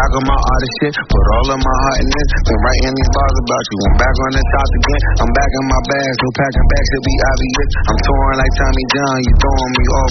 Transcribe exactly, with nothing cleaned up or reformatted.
back on my artist shit, put all of my heart in this. Been writing these bars about you, I'm back on the top again. I'm back in my bag, so packing bags to be obvious. I'm touring like Tommy John, you throwing me off